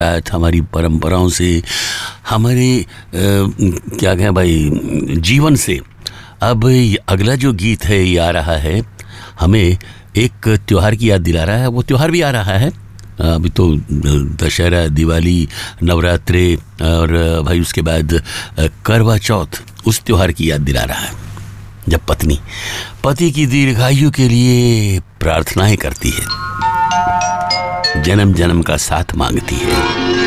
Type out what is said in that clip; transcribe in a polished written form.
हमारी परंपराओं से, हमारे क्या कहें भाई, जीवन से। अब अगला जो गीत है ये आ रहा है, हमें एक त्योहार की याद दिला रहा है। वो त्योहार भी आ रहा है अभी तो, दशहरा, दिवाली, नवरात्रे और भाई उसके बाद करवा चौथ, उस त्योहार की याद दिला रहा है जब पत्नी पति की दीर्घायु के लिए प्रार्थनाएं करती है, जन्म जन्म का साथ मांगती है।